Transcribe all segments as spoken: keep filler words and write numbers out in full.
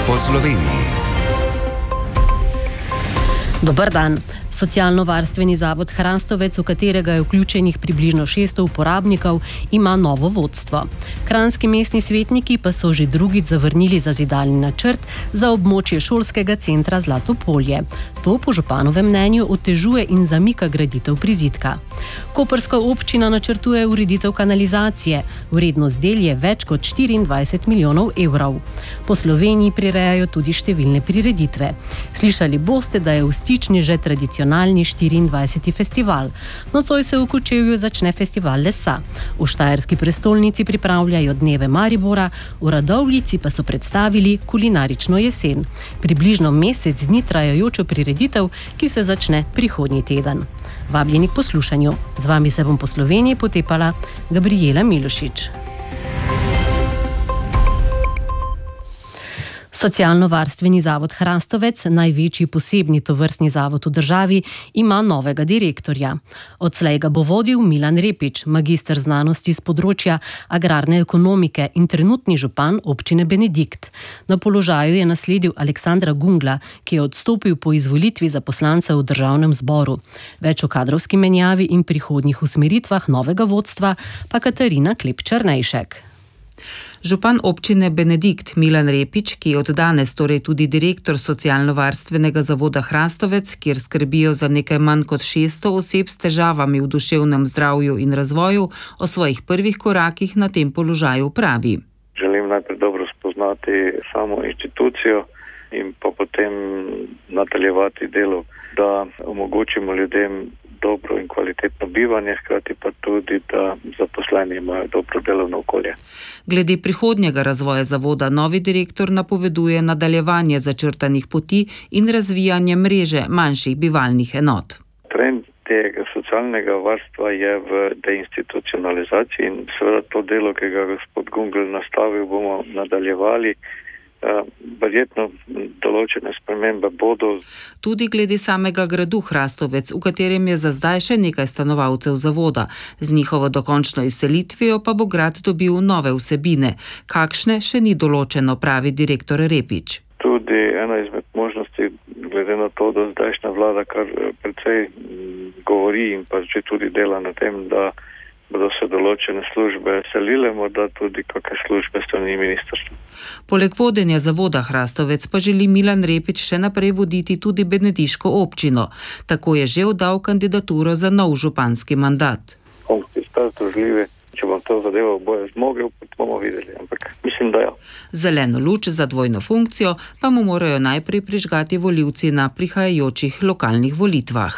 po Sloveniji. Dober dan. Socialno-varstveni zavod Hrastovec, v katerega je vključenih približno šeststo uporabnikov, ima novo vodstvo. Kranjski mestni svetniki pa so že drugič zavrnili zazidalni načrt za območje šolskega centra Zlato polje. To po županovem mnenju otežuje in zamika graditev prizidka. Koprska občina načrtuje ureditev kanalizacije. Vrednost del je več kot štiriindvajset milijonov evrov. Po Sloveniji prirejajo tudi številne prireditve. Slišali boste, da je v Stični že tradicionalni štiriindvajseti festival. Nocoj se v Kočevju začne festival lesa. V štajerski prestolnici pripravljajo dneve Maribora, v Radovljici pa so predstavili kulinarično jesen. Približno mesec dni trajajočo prireditev, ki se začne prihodnji teden. Vabljeni k poslušanju. Z vami se bom po Sloveniji potepala Gabriela Milošič. Socialno-varstveni zavod Hrastovec, največji posebni tovrstni zavod v državi, ima novega direktorja. Odslej ga bo vodil Milan Repič, magister znanosti z področja agrarne ekonomike in trenutni župan občine Benedikt. Na položaju je nasledil Aleksandra Gungla, ki je odstopil po izvolitvi za poslanca v državnem zboru. Več o kadrovski menjavi in prihodnjih usmeritvah novega vodstva pa Katarina Klep-Črnejšek. Župan občine Benedikt Milan Repič, ki je od danes torej tudi direktor socialno-varstvenega zavoda Hrastovec, kjer skrbijo za nekaj manj kot šeststo oseb s težavami v duševnem zdravju in razvoju, o svojih prvih korakih na tem položaju pravi. Želim najprej dobro spoznati samo inštitucijo in pa potem nadaljevati delo, da omogočimo ljudem dobro in kvalitetno bivanje, hkrati pa tudi, da zaposleni imajo dobro delovno okolje. Glede prihodnjega razvoja zavoda novi direktor napoveduje nadaljevanje začrtanih poti in razvijanje mreže manjših bivalnih enot. Trend tega socialnega varstva je v deinstitucionalizaciji in seveda to delo, ki ga gospod Gungl nastavil, bomo nadaljevali. Verjetno določene spremembe bodo. Tudi glede samega gradu Hrastovec, v katerem je za zdaj še nekaj stanovalcev zavoda. Z njihovo dokončno izselitvijo pa bo grad dobil nove vsebine. Kakšne še ni določeno, pravi direktor Repič. Tudi ena izmed možnosti, glede na to, da zdajšnja vlada kar precej govori in pa že tudi dela na tem, da bodo se določene službe selile, morda tudi kakšne službe strani ministrstva. Poleg vodenja zavoda Hrastovec pa želi Milan Repič še naprej voditi tudi benediško občino. Tako je že oddal kandidaturo za nov županski mandat. Funkcije sta združljive, če bom to zadevo boje zmogel, bomo videli, ampak mislim, da ja. Zeleno luč za dvojno funkcijo pa mu morajo najprej prižgati volivci na prihajajočih lokalnih volitvah.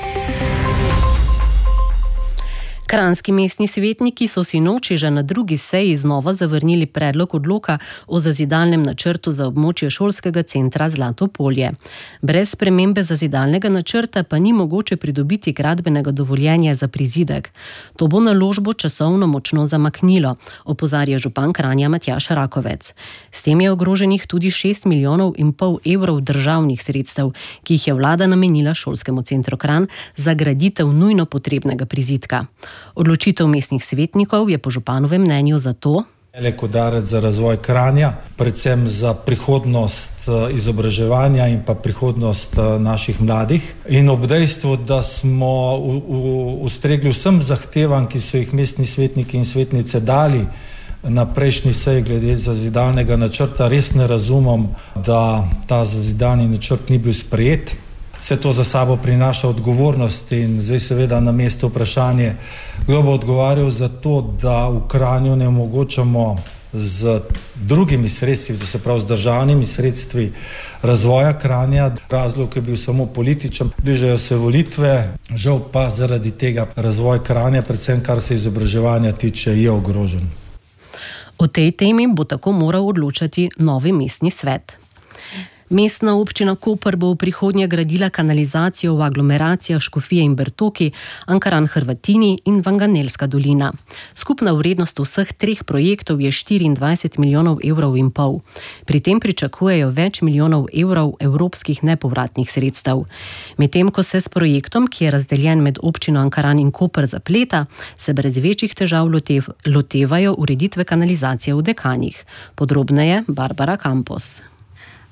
Kranjski mestni svetniki so sinoči že na drugi seji znova zavrnili predlog odloka o zazidalnem načrtu za območje šolskega centra Zlato polje. Brez spremembe zazidalnega načrta pa ni mogoče pridobiti gradbenega dovoljenja za prizidek. To bo naložbo časovno močno zamaknilo, opozarja župan Kranja Matjaž Rakovec. S tem je ogroženih tudi šest milijonov in pol evrov državnih sredstev, ki jih je vlada namenila šolskemu centru Kranj za graditev nujno potrebnega prizidka. Odločitev mestnih svetnikov je po županovem mnenju zato velik udarec za razvoj Kranja, predvsem za prihodnost izobraževanja in pa prihodnost naših mladih. In ob dejstvu, da smo u, u, ustregli vsem zahtevam, ki so jih mestni svetniki in svetnice dali na prejšnji seji glede zazidalnega načrta, res ne razumem, da ta zazidalni načrt ni bil sprejet. Vse to za sabo prinaša odgovornost in zdaj seveda na mesto vprašanje, kdo bo odgovarjal za to, da v Kranju ne omogočamo z drugimi sredstvi, to se pravi z državnimi sredstvi razvoja Kranja. Razlog je bil samo političen, bližajo se volitve, žal pa zaradi tega razvoj Kranja, predvsem kar se izobraževanja tiče, je ogrožen. O tej temi bo tako moral odločati novi mestni svet. Mestna občina Koper bo v prihodnje gradila kanalizacijo v aglomeracijah Škofije in Bertoki, Ankaran Hrvatini in Vanganelska dolina. Skupna vrednost vseh treh projektov je štiriindvajset milijonov evrov in pol. Pri tem pričakujejo več milijonov evrov evropskih nepovratnih sredstev. Medtem ko se s projektom, ki je razdeljen med občino Ankaran in Koper, zapleta, se brez večjih težav lotev, lotevajo ureditve kanalizacije v Dekanjih. Podrobneje Barbara Campos.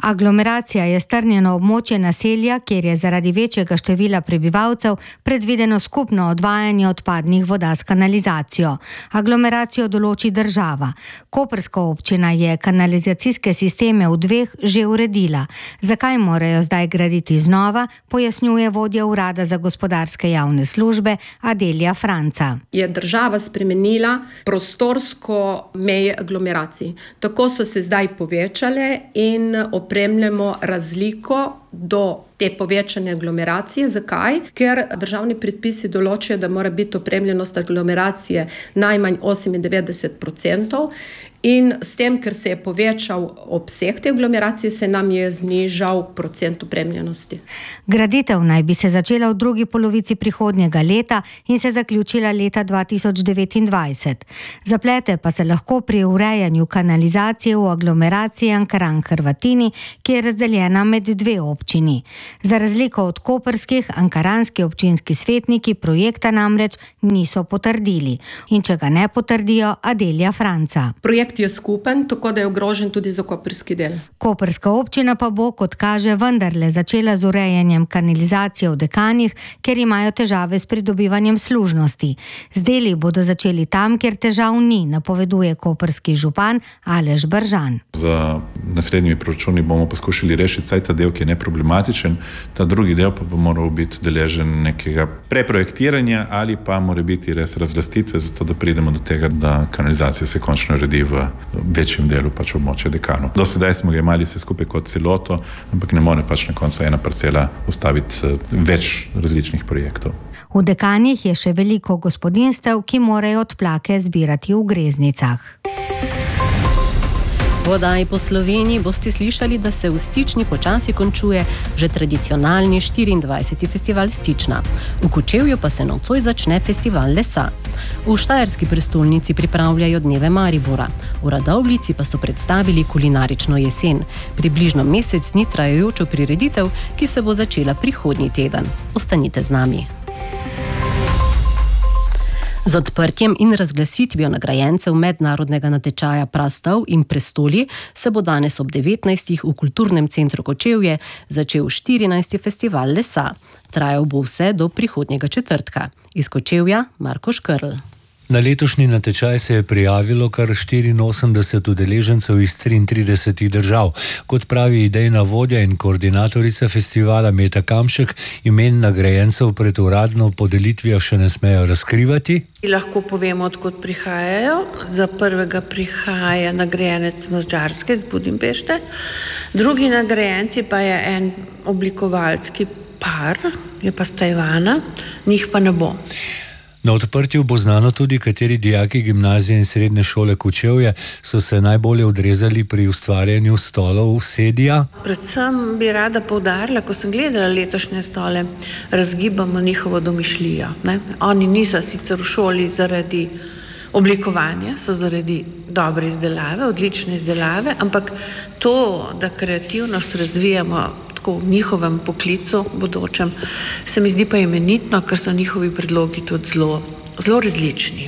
Aglomeracija je strnjeno območje naselja, kjer je zaradi večjega števila prebivalcev predvideno skupno odvajanje odpadnih voda s kanalizacijo. Aglomeracijo določi država. Koprska občina je kanalizacijske sisteme v dveh že uredila. Zakaj morajo zdaj graditi znova, pojasnjuje vodja urada za gospodarske javne službe Adelija Franca. Je država spremenila prostorsko meje aglomeracij. Tako so se zdaj povečale in opremljamo razliko do te povečane aglomeracije. Zakaj? Ker državni predpisi določajo, da mora biti opremljenost aglomeracije najmanj osemindevetdeset procentov. In s tem, ker se je povečal obseg te aglomeracije, se nam je znižal procent opremljenosti. Graditev naj bi se začela v drugi polovici prihodnjega leta in se zaključila leta dva tisoč devetindvajset. Zaplete pa se lahko pri urejanju kanalizacije v aglomeraciji Ankaran-Hrvatini, ki je razdeljena med dve občini. Za razliko od koprskih, ankaranski občinski svetniki projekta namreč niso potrdili. In če ga ne potrdijo, Adelija Franca. Projekt je skupen, tako da je ogrožen tudi za koprski del. Koprska občina pa bo, kot kaže, vendarle začela z urejanjem kanalizacije v Dekanih, ker imajo težave s pridobivanjem služnosti. Z deli bodo začeli tam, kjer težav ni, napoveduje koprski župan Aleš Bržan. Z naslednjimi proračuni bomo poskušali rešiti vsaj ta del, ki je neproblematičen, ta drugi del pa bo moral biti deležen nekega preprojektiranja ali pa mora biti res razlastitve, zato da pridemo do tega, da kanalizacija se končno uredi v večjem delu pač območja Dekanov. Do sedaj smo ga imeli vse skupaj kot celoto, ampak ne more pač na koncu ena parcela ustaviti več različnih projektov. V Dekanih je še veliko gospodinjstev, ki morajo odplake zbirati v greznicah. V oddaji Po Sloveniji boste slišali, da se v Stični počasi končuje že tradicionalni štiriindvajseti festival Stična. V Kočevju pa se nocoj začne festival lesa. V štajerski prestolnici pripravljajo dneve Maribora. V Radovljici pa so predstavili kulinarično jesen. Približno mesec dni trajajočo prireditev, ki se bo začela prihodnji teden. Ostanite z nami. Z odprtjem in razglasitvijo nagrajencev mednarodnega natečaja Prastov in prestoli se bo danes ob devetnajstih v Kulturnem centru Kočevje začel štirinajsti festival lesa. Trajal bo vse do prihodnjega četrtka. Iz Kočevja Marko Škrl. Na letošnji natečaj se je prijavilo kar štiriinosemdeset udeležencev iz triintridesetih držav. Kot pravi idejna vodja in koordinatorica festivala Meta Kamšek, imen nagrajencev pred uradno podelitvijo še ne smejo razkrivati. Lahko povemo, odkot prihajajo. Za prvega prihaja nagrajenec z Madžarske, z Budimpešte. Drugi nagrajenci pa je en oblikovalski par, je pa z Tajvana, njih pa ne bo. Na odprtju bo znano tudi, kateri dijaki gimnazije in srednje šole Kočevje so se najbolje odrezali pri ustvarjanju stolov sedija. Predvsem bi rada poudarila, ko sem gledala letošnje stole, razgibamo njihovo domišljijo. Ne? Oni niso sicer v šoli zaradi oblikovanja, so zaradi dobre izdelave, odlične izdelave, ampak to, da kreativnost razvijamo v njihovem poklicu bodočem, se mi zdi pa imenitno, ker so njihovi predlogi tudi zelo, zelo različni.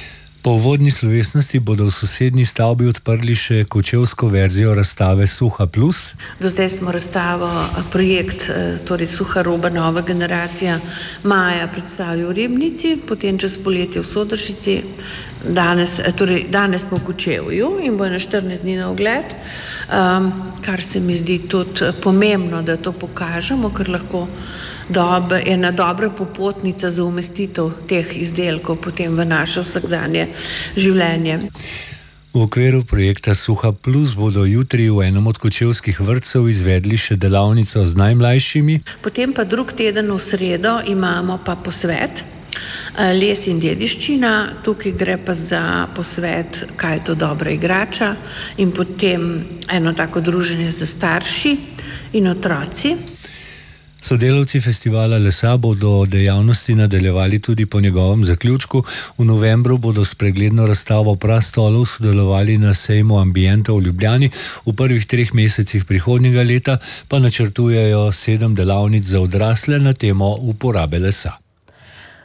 Po uvodni slovesnosti bodo v sosednji stavbi odprli še kočevsko verzijo razstave Suha plus. Do zdaj smo razstavo, projekt, torej Suha roba, nova generacija maja predstavili v Ribnici, potem čez poletje v Sodršici, danes, torej danes smo v Kočevju in bo na štirinajst dni na ogled. Um, kar se mi zdi tudi pomembno, da to pokažemo, ker lahko dob, ena dobra popotnica za umestitev teh izdelkov potem v naše vsakdanje življenje. V okviru projekta Suha plus bodo jutri v enem od kočevskih vrtcev izvedli še delavnico z najmlajšimi. Potem pa drug teden v sredo imamo pa posvet Les in dediščina, tukaj gre pa za posvet, kaj je to dobra igrača, in potem eno tako druženje za starši in otroci. Sodelavci festivala lesa bodo dejavnosti nadaljevali tudi po njegovem zaključku. V novembru bodo s pregledno razstavo prastolov sodelovali na sejmu Ambienta v Ljubljani, v prvih treh mesecih prihodnjega leta pa načrtujejo sedem delavnic za odrasle na temo uporabe lesa.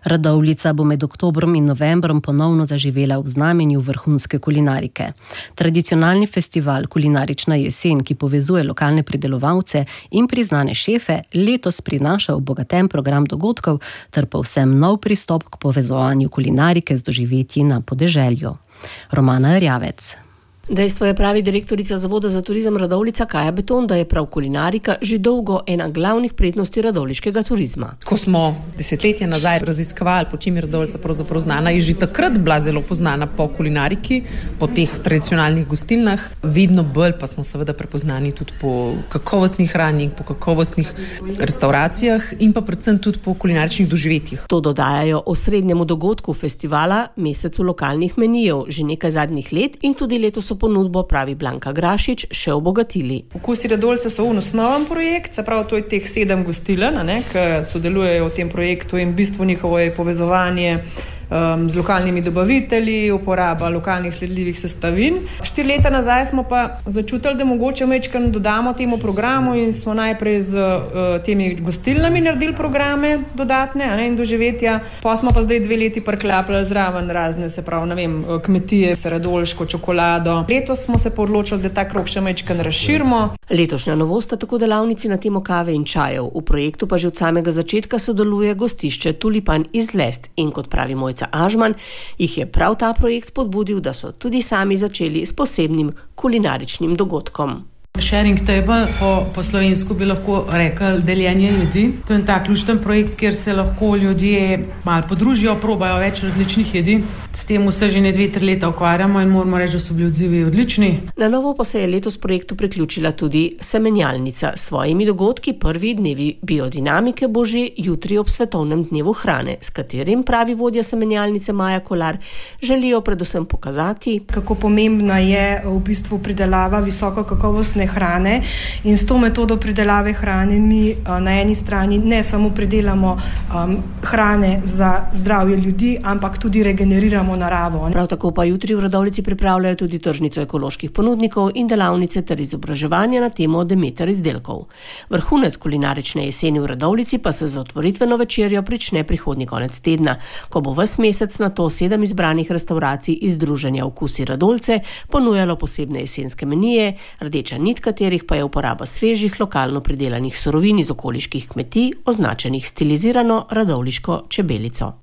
Radovljica bo med oktobrom in novembrom ponovno zaživela v znamenju vrhunske kulinarike. Tradicionalni festival Kulinarična jesen, ki povezuje lokalne pridelovalce in priznane šefe, letos prinaša obogaten program dogodkov ter povsem nov pristop k povezovanju kulinarike z doživetji na podeželju. Romana Rjavec. Dejstvo je, pravi direktorica Zavoda za turizem Radovljica Kaja Beton, da je prav kulinarika že dolgo ena glavnih prednosti radovljiškega turizma. Ko smo desetletja nazaj raziskovali, po čem je Radovljica pravzaprav znana, je že takrat bila zelo poznana po kulinariki, po teh tradicionalnih gostilnah. Vedno bolj pa smo seveda prepoznani tudi po kakovostnih hrani, po kakovostnih restauracijah in pa predvsem tudi po kulinaričnih doživetjih. To dodajajo osrednjemu dogodku festivala, mesecu lokalnih menijev, že nekaj zadnjih let in tudi letos so ponudbo, pravi Blanka Grašič, še obogatili. Okusi Radovljice so osnoven projekt, se pravi, to je teh sedem gostiln, ki sodelujejo v tem projektu in v bistvu njihovo je povezovanje um, z lokalnimi dobavitelji, uporaba lokalnih sledljivih sestavin. Štiri leta nazaj smo pa začutili, da mogoče majčkeno dodamo temu programu in smo najprej z uh, temi gostilnami naredili programe dodatne ne, in doživetja. Pa smo pa zdaj dve leti priklapljali zraven razne, se pravi, ne vem, kmetije, radolško čokolado. Letos smo se pa odločili, da ta krog še majčkeno razširimo. Letošnja novost sta tako delavnici na temo kave in čajev. V projektu pa že od samega začetka sodeluje gostišče Tulipan iz Lest in kot pravi Mojca Ažman, jih je prav ta projekt spodbudil, da so tudi sami začeli s posebnim kulinaričnim dogodkom. Sharing table, po, po slovensko bi lahko rekli deljenje jedi. To je tak ključen projekt, kjer se lahko ljudje malo podružijo, probajo več različnih jedi. S tem se že ne dve, tri leta ukvarjamo in moramo reči, da so bili odzivi odlični. Na novo pa se je letos projektu priključila tudi semenjalnica. S svojimi dogodki prvi dnevi biodinamike bo že jutri ob svetovnem dnevu hrane, s katerim, pravi vodja semenjalnice Maja Kolar, želijo predvsem pokazati, kako pomembna je v bistvu pridelava visoko kakovostne hrane in s to metodo pridelave hrane mi na eni strani ne samo pridelamo um, hrane za zdravje ljudi, ampak tudi regeneriramo naravo. Prav tako pa jutri v Radovljici pripravljajo tudi tržnico ekoloških ponudnikov in delavnice ter izobraževanja na temo Demeter izdelkov. Vrhunec kulinarične jeseni v Radovljici pa se z otvoritveno večerjo prične prihodnji konec tedna, ko bo ves mesec na to sedem izbranih restauracij iz združenja Okusi Radovljice ponujalo posebne jesenske menije, rdeča nit katerih pa je uporaba svežih, lokalno pridelanih surovin iz okoliških kmetij, označenih stilizirano radovljiško čebelico.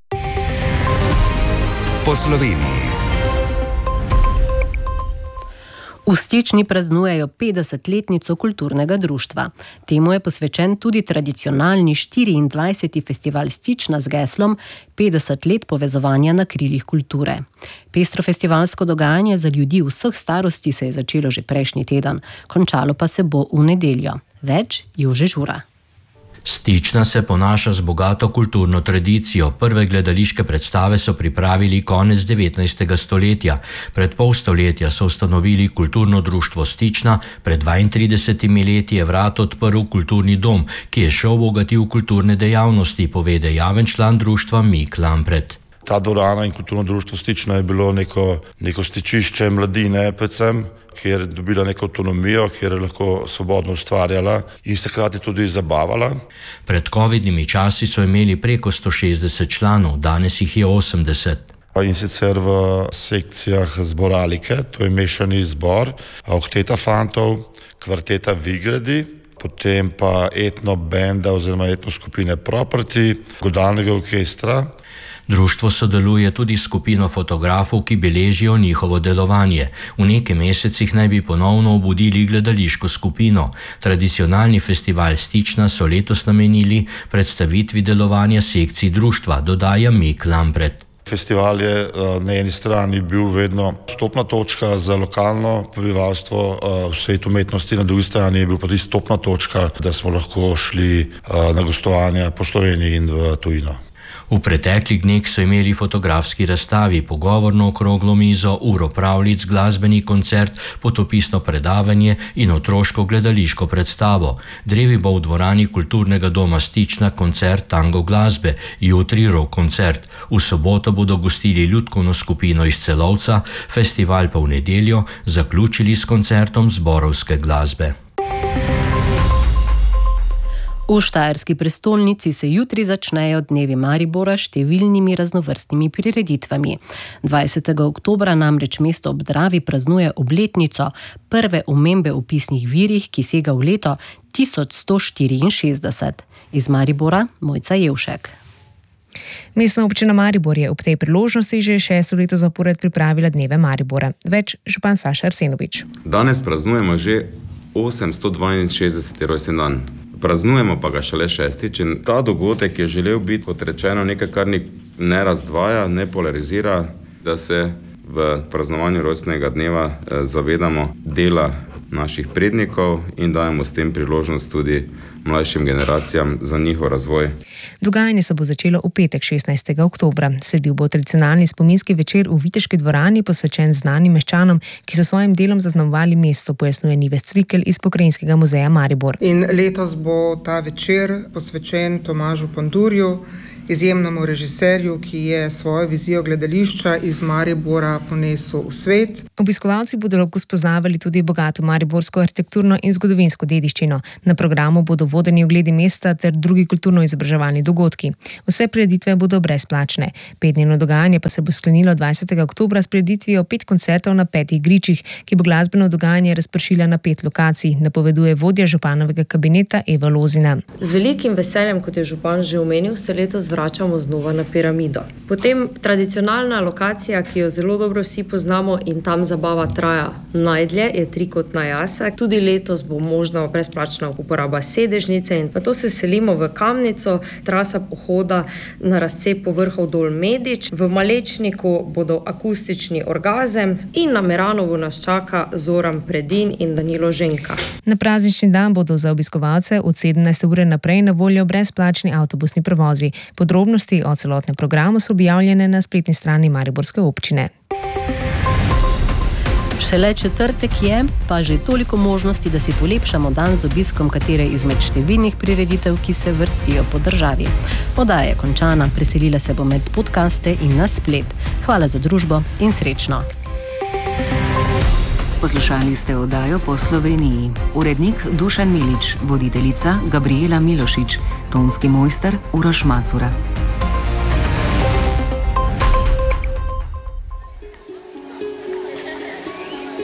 Po Sloveniji. V Stični praznujejo petdesetletnico kulturnega društva. Temu je posvečen tudi tradicionalni štiriindvajseti festival Stična z geslom petdeset let povezovanja na krilih kulture. Pestro festivalsko dogajanje za ljudi vseh starosti se je začelo že prejšnji teden, končalo pa se bo v nedeljo. Več Jože Žura. Stična se ponaša z bogato kulturno tradicijo. Prve gledališke predstave so pripravili konec devetnajstega stoletja. Pred pol stoletja so ustanovili kulturno društvo Stična, pred dvaintridesetimi leti je vrat odprl kulturni dom, ki je še obogatil kulturne dejavnosti, pove dejaven član društva Mik Lampret. Ta dvorana in kulturno društvo Stična je bilo neko, neko stičišče mladine predvsem, kjer je dobila neko avtonomijo, kjer je lahko svobodno ustvarjala in se hkrati tudi zabavala. Pred covidnimi časi so imeli preko sto šestdeset članov, danes jih je osemdeset. In sicer v sekcijah zboralike, to je mešani zbor, okteta fantov, kvarteta Vigradi, potem pa etno benda oziroma etno skupine Property, godalnega orkestra. Društvo sodeluje tudi s skupino fotografov, ki beležijo njihovo delovanje. V nekaj mesecih naj bi ponovno obudili gledališko skupino. Tradicionalni festival Stična so letos namenili predstavitvi delovanja sekcij društva, dodaja Mik Lampret. Festival je na eni strani bil vedno stopna točka za lokalno prebivalstvo v svetu umetnosti, na drugi strani je bil pa tudi stopna točka, da smo lahko šli na gostovanja po Sloveniji in v tujino. V preteklih dneh so imeli fotografski razstavi, pogovorno okroglo mizo, uro pravljic, glasbeni koncert, potopisno predavanje in otroško gledališko predstavo. Drevi bo v dvorani kulturnega doma Stična koncert tango glasbe, jutri rock koncert. V soboto bodo gostili ljudkovno skupino iz Celovca, festival pa v nedeljo zaključili s koncertom zborovske glasbe. V štajerski prestolnici se jutri začnejo dnevi Maribora s številnimi raznovrstnimi prireditvami. dvajsetega oktobra namreč mesto ob Dravi praznuje obletnico prve omembe v pisnih virih, ki sega v leto tisoč sto štiriinšestdeset. Iz Maribora Mojca Jevšek. Mestna občina Maribor je ob tej priložnosti že šesto leto zapored pripravila dneve Maribora. Več župan Saša Arsenovič. Danes praznujemo že osemsto dvainšestdeseti rojstni dan. Praznujemo pa ga šele šestič in ta dogodek je želel biti, kot rečeno, nekaj, kar ne razdvaja, ne polarizira, da se v praznovanju rojstnega dneva zavedamo dela naših prednikov in dajemo s tem priložnost tudi mlajšim generacijam za njihov razvoj. Dogajanje se bo začelo v petek šestnajstega oktobra. Sledil bo tradicionalni spominski večer v Viteški dvorani, posvečen znanim meščanom, ki so svojim delom zaznamovali mesto, pojasnjuje Nives Cvikl iz Pokrajinskega muzeja Maribor. In letos bo ta večer posvečen Tomažu Pandurju, izjemnemu režiserju, ki je svojo vizijo gledališča iz Maribora ponesel v svet. Obiskovalci bodo lahko spoznavali tudi bogato mariborsko arhitekturno in zgodovinsko dediščino. Na programu bodo vodeni ogledi mesta ter drugi kulturno-izobraževalni dogodki. Vse prireditve bodo brezplačne. Petdnevno dogajanje pa se bo sklenilo dvajsetega oktobra s prireditvijo pet koncertov na petih igriščih, ki bo glasbeno dogajanje razpršila na pet lokacij, napoveduje vodja županovega kabineta Eva Lozina. Z velikim veseljem, kot je župan že omenil, se letos vračamo znova na Piramido. Potem tradicionalna lokacija, ki jo zelo dobro vsi poznamo in tam zabava traja najdlje, je Trikotna jasa. Tudi letos bo možna brezplačna uporaba sedežnice in nato se selimo v Kamnico, trasa pohoda na razcepu vrhov Dol Medič. V Malečniku bodo akustični orgazem in na Meranovu nas čaka Zoran Predin in Danilo Ženka. Na praznični dan bodo za obiskovalce od sedemnajste ure naprej na voljo brezplačni avtobusni prevozi. Podrobnosti o celotnem programu so objavljene na spletni strani Mariborske občine. Šele četrtek je, pa že toliko možnosti, da si polepšamo dan z obiskom katere izmed številnih prireditev, ki se vrstijo po državi. Oddaja je končana, preselila se bo med podcaste in na splet. Hvala za družbo in srečno. Poslušali ste oddajo Po Sloveniji. Urednik Dušan Milič, voditeljica Gabriela Milošič, tonski mojster Uroš Macura.